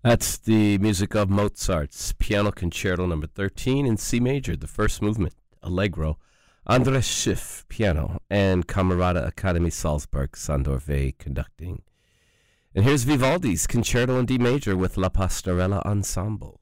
That's the music of Mozart's Piano Concerto Number 13 in C major, the first movement, Allegro, Andres Schiff, piano, and Camerata Academy Salzburg, Sandor Wey conducting. And here's Vivaldi's Concerto in D major with La Pastorella Ensemble.